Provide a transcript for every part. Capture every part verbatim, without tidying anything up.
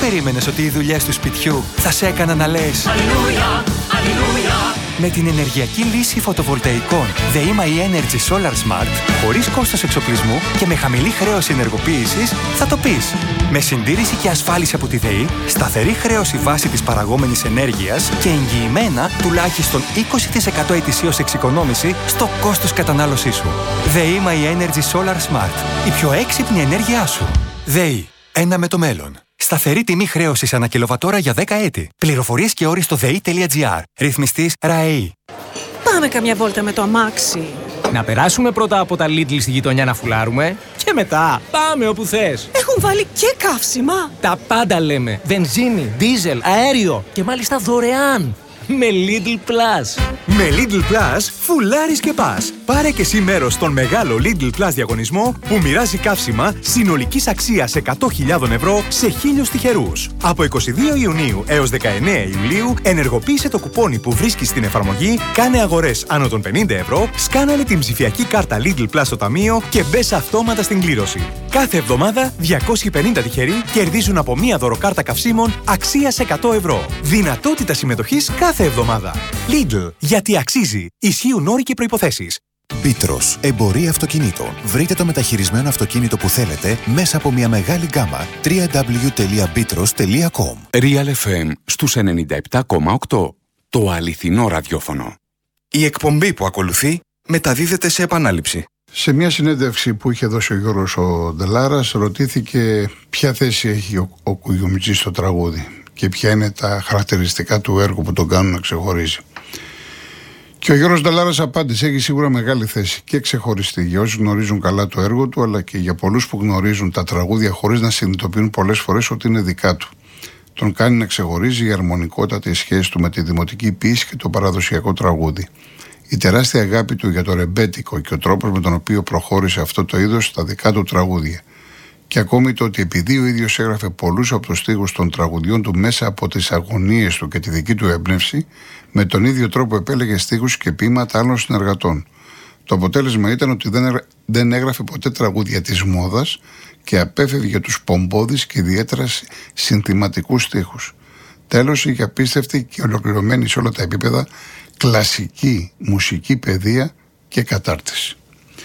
περίμενες ότι οι δουλειές του σπιτιού θα σε έκαναν να λες Αλληλούια, Αλληλούια? Με την ενεργειακή λύση φωτοβολταϊκών ΔΕΗΜΑ e-Energy Solar Smart, χωρίς κόστος εξοπλισμού και με χαμηλή χρέωση ενεργοποίησης, θα το πεις. Με συντήρηση και ασφάλιση από τη ΔΕΗ, σταθερή χρέωση βάση της παραγόμενης ενέργειας και εγγυημένα τουλάχιστον είκοσι τοις εκατό ετησίως εξοικονόμηση στο κόστος κατανάλωσής σου. ΔΕΗΜΑ e-Energy Solar Smart. Η πιο έξυπνη ενέργειά σου. ΔΕΗ. Ένα με το μέλλον. Σταθερή τιμή χρέωσης ανά κιλοβατόρα για δέκα έτη. Πληροφορίες και όροι στο δε ι τελεία τζι άρ. Ρυθμιστής ΡΑΕΗ. Πάμε καμιά βόλτα με το αμάξι. Να περάσουμε πρώτα από τα Lidl στη γειτονιά να φουλάρουμε και μετά πάμε όπου θες. Έχουν βάλει και καύσιμα. Τα πάντα λέμε. Βενζίνη, δίζελ, αέριο και μάλιστα δωρεάν. Με Lidl Plus. Με Lidl Plus φουλάρεις και πας. Πάρε και εσύ μέρος στον μεγάλο Lidl Plus διαγωνισμό που μοιράζει καύσιμα συνολικής αξίας εκατό χιλιάδες ευρώ σε χίλιους τυχερούς. Από είκοσι δύο Ιουνίου έως δεκαεννέα Ιουλίου ενεργοποίησε το κουπόνι που βρίσκεις στην εφαρμογή, κάνε αγορές άνω των πενήντα ευρώ, σκάναλε την ψηφιακή κάρτα Lidl Plus στο ταμείο και μπες αυτόματα στην κλήρωση. Κάθε εβδομάδα διακόσιοι πενήντα τυχεροί κερδίζουν από μία δωροκάρτα καυσίμων αξίας εκατό ευρώ. Δυνατότητα συμμετοχής κάθε εβδομάδα. Lidl, γιατί αξίζει. Ισχύουν όροι και προϋποθέσεις. Πίτρος, εμπορία αυτοκινήτων. Βρείτε το μεταχειρισμένο αυτοκίνητο που θέλετε μέσα από μια μεγάλη γκάμα. double-u double-u double-u τελεία bitros τελεία com. Real εφ εμ στους ενενήντα επτά κόμμα οκτώ. Το αληθινό ραδιόφωνο. Η εκπομπή που ακολουθεί μεταδίδεται σε επανάληψη. Σε μια συνέντευξη που είχε δώσει ο Γιώργος ο Ντελάρας, ρωτήθηκε ποια θέση έχει ο, ο Κουγιομιτζής στο τραγούδι και ποια είναι τα χαρακτηριστικά του έργου που τον κάνουν να ξεχωρίζει. Και ο Γιώργος Ντελάρας απάντησε: έχει σίγουρα μεγάλη θέση και ξεχωριστή για όσους γνωρίζουν καλά το έργο του, αλλά και για πολλούς που γνωρίζουν τα τραγούδια χωρίς να συνειδητοποιούν πολλές φορές ότι είναι δικά του. Τον κάνει να ξεχωρίζει η αρμονικότητα της σχέσης του με τη δημοτική ποίηση και το παραδοσιακό τραγούδι. Η τεράστια αγάπη του για το ρεμπέτικο και ο τρόπος με τον οποίο προχώρησε αυτό το είδος στα δικά του τραγούδια. Και ακόμη το ότι επειδή ο ίδιος έγραφε πολλούς από τους στίχους των τραγουδιών του μέσα από τις αγωνίες του και τη δική του έμπνευση, με τον ίδιο τρόπο επέλεγε στίχους και ποίηματα άλλων συνεργατών. Το αποτέλεσμα ήταν ότι δεν έγραφε ποτέ τραγούδια της μόδας και απέφευγε τους πομπόδεις και ιδιαίτερα συνθηματικούς στίχους. Τέλος, είχε απίστευτη και ολοκληρωμένη σε όλα τα επίπεδα κλασική μουσική παιδεία και κατάρτιση.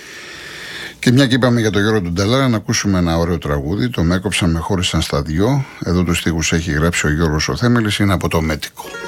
Και μια και είπαμε για τον Γιώργο του Ντελάρα, να ακούσουμε ένα ωραίο τραγούδι. Το «Με έκοψαν, με χώρισαν στα δυο». Εδώ τους στίχους έχει γράψει ο Γιώργος ο Θέμελης, είναι από το Μέτικο.